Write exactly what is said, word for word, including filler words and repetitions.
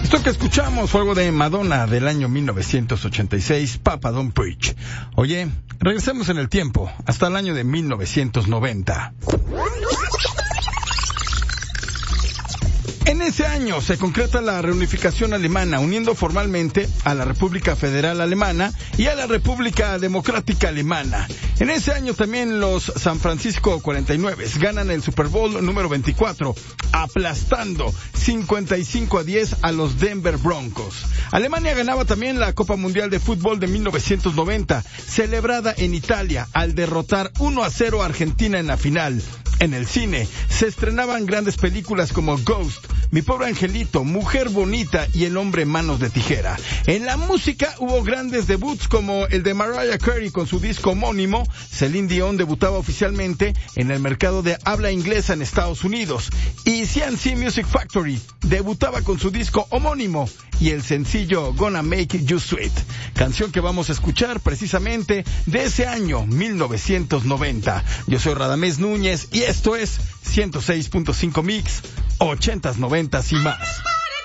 Esto que escuchamos fue algo de Madonna del año mil novecientos ochenta y seis, Papa Don't Preach. Oye, regresemos en el tiempo, hasta el año de mil novecientos noventa. En ese año se concreta la reunificación alemana, uniendo formalmente a la República Federal Alemana y a la República Democrática Alemana. En ese año también los San Francisco cuarenta y nueve ganan el Super Bowl número veinticuatro, aplastando cincuenta y cinco a diez a los Denver Broncos. Alemania ganaba también la Copa Mundial de Fútbol de mil novecientos noventa, celebrada en Italia, al derrotar uno a cero a Argentina en la final. En el cine se estrenaban grandes películas como Ghost, Mi pobre angelito, Mujer bonita y El hombre manos de tijera. En la música hubo grandes debuts como el de Mariah Carey con su disco homónimo. Celine Dion debutaba oficialmente en el mercado de habla inglesa en Estados Unidos. Y C and C Music Factory debutaba con su disco homónimo y el sencillo Gonna Make You Sweet, canción que vamos a escuchar precisamente de ese año mil novecientos noventa. Yo soy Radamés Núñez y esto es ciento seis punto cinco Mix, ochentas, noventas y más.